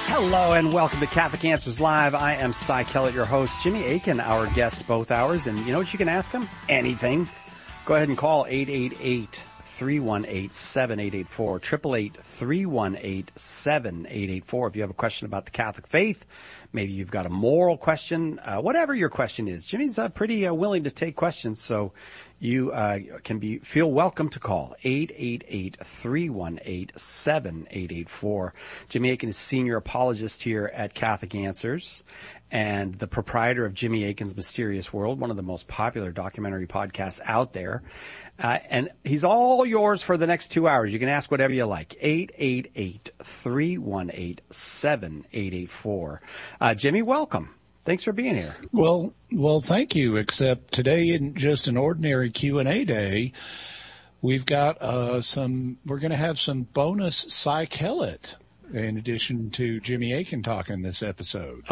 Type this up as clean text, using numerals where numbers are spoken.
Hello and welcome to Catholic Answers Live. I am Cy Kellett, your host. Jimmy Akin, our guest both hours. And you know what you can ask him? Anything. Go ahead and call 888-318-7884, 888-318-7884. If you have a question about the Catholic faith, maybe you've got a moral question, whatever your question is. Jimmy's pretty willing to take questions, so you feel welcome to call 888-318-7884. Jimmy Akin is senior apologist here at Catholic Answers and the proprietor of Jimmy Akin's Mysterious World, one of the most popular documentary podcasts out there. And he's all yours for the next 2 hours. You can ask whatever you like. 888-318-7884. Jimmy, welcome. Thanks for being here. Well, thank you. Except today isn't just an ordinary Q&A day. We've got we're going to have some bonus Cy Kellett in addition to Jimmy Akin talking this episode.